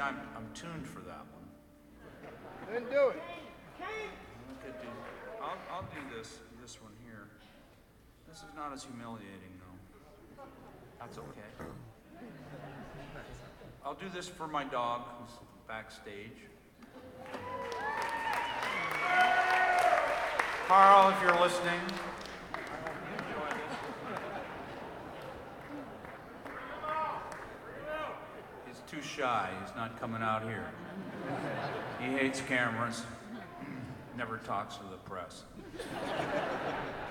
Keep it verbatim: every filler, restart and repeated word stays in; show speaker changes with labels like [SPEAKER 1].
[SPEAKER 1] I'm, I'm tuned for that one.
[SPEAKER 2] Then do it.
[SPEAKER 1] I could do, I'll, I'll do this, this one here. This is not as humiliating, though. That's okay. I'll do this for my dog, who's backstage. Carl, if you're listening. He's too shy. He's not coming out here. He hates cameras. Never talks to the press.